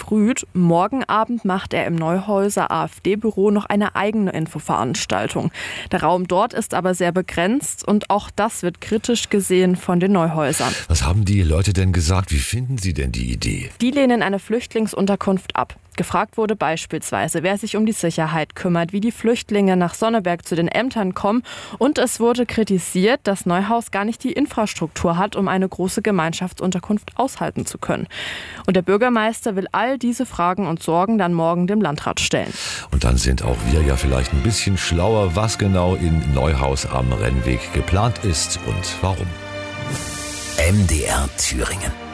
verfrüht. Morgen Abend macht er im Neuhäuser AfD-Büro noch eine eigene Infoveranstaltung. Der Raum dort ist aber sehr begrenzt und auch das wird kritisch gesehen von den Neuhäusern. Was haben die Leute denn gesagt? Wie finden sie denn die Idee? Die lehnen eine Flüchtlingsunterkunft ab. Gefragt wurde beispielsweise, wer sich um die Sicherheit kümmert, wie die Flüchtlinge nach Sonneberg zu den Ämtern kommen. Und es wurde kritisiert, dass Neuhaus gar nicht die Infrastruktur hat, um eine große Gemeinschaftsunterkunft aushalten zu können. Und der Bürgermeister will all diese Fragen und Sorgen dann morgen dem Landrat stellen. Und dann sind auch wir ja vielleicht ein bisschen schlauer, was genau in Neuhaus am Rennweg geplant ist und warum. MDR Thüringen.